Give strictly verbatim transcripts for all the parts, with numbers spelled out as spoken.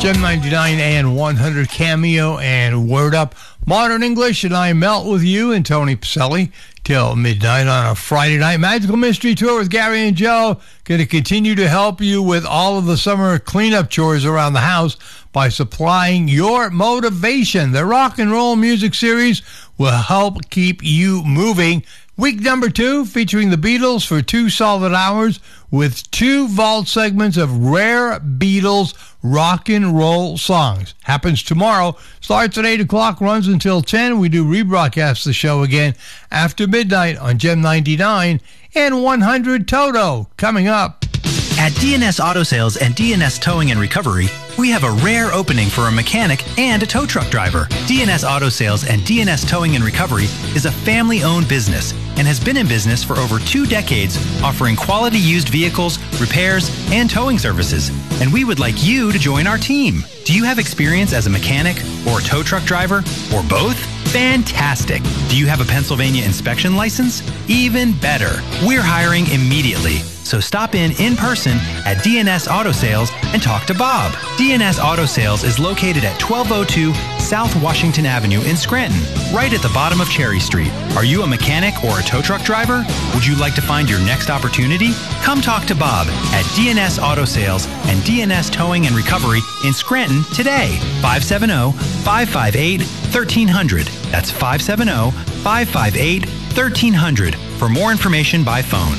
Gem ninety-nine and one hundred Cameo and Word Up Modern English, and I melt with you and Tony Pacelli till midnight on a Friday night. Magical Mystery Tour with Gary and Joe. Going to continue to help you with all of the summer cleanup chores around the house by supplying your motivation. The rock and roll music series will help keep you moving. Week number two, featuring the Beatles for two solid hours with two vault segments of rare Beatles rock and roll songs. Happens tomorrow. Starts at eight o'clock, runs until ten. We do rebroadcast the show again after midnight on Gem ninety-nine and one hundred Toto. Coming up. At D N S Auto Sales and D N S Towing and Recovery, we have a rare opening for a mechanic and a tow truck driver. D N S Auto Sales and D N S Towing and Recovery is a family-owned business and has been in business for over two decades, offering quality used vehicles, repairs, and towing services. And we would like you to join our team. Do you have experience as a mechanic or a tow truck driver or both? Fantastic. Do you have a Pennsylvania inspection license? Even better. We're hiring immediately. So stop in in person at D N S Auto Sales and talk to Bob. D N S Auto Sales is located at twelve oh two South Washington Avenue in Scranton, right at the bottom of Cherry Street. Are you a mechanic or a tow truck driver? Would you like to find your next opportunity? Come talk to Bob at D N S Auto Sales and D N S Towing and Recovery in Scranton today. five seven zero, five five eight, one three zero zero. That's five seven zero, five five eight, one three zero zero for more information by phone.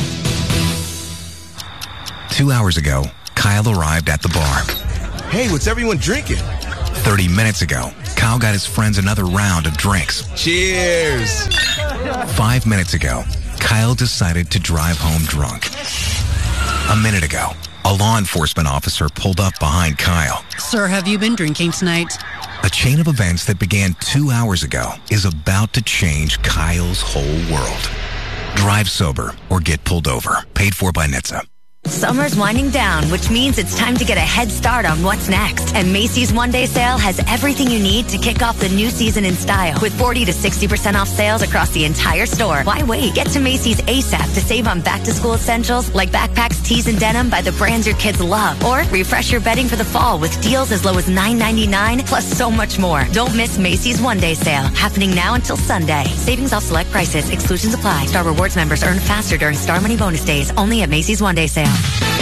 Two hours ago, Kyle arrived at the bar. Hey, what's everyone drinking? Thirty minutes ago, Kyle got his friends another round of drinks. Cheers! Five minutes ago, Kyle decided to drive home drunk. A minute ago, a law enforcement officer pulled up behind Kyle. Sir, have you been drinking tonight? A chain of events that began two hours ago is about to change Kyle's whole world. Drive sober or get pulled over. Paid for by N H T S A. Summer's winding down, which means it's time to get a head start on what's next. And Macy's One Day Sale has everything you need to kick off the new season in style. With forty to sixty percent off sales across the entire store. Why wait? Get to Macy's ASAP to save on back-to-school essentials like backpacks, tees, and denim by the brands your kids love. Or refresh your bedding for the fall with deals as low as nine ninety-nine, plus so much more. Don't miss Macy's One Day Sale, happening now until Sunday. Savings off select prices. Exclusions apply. Star Rewards members earn faster during Star Money bonus days. Only at Macy's One Day Sale.